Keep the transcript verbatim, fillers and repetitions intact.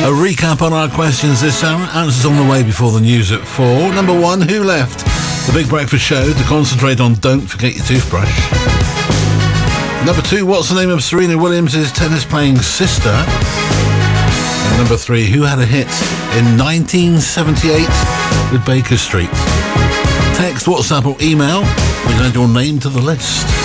A recap on our questions this hour. Answers on the way before the news at four. Number one, who left the Big Breakfast Show to concentrate on Don't Forget Your Toothbrush? Number two, what's the name of Serena Williams' tennis-playing sister? And number three, who had a hit in nineteen seventy-eight with Baker Street? Text, WhatsApp or email. We add your name to the list.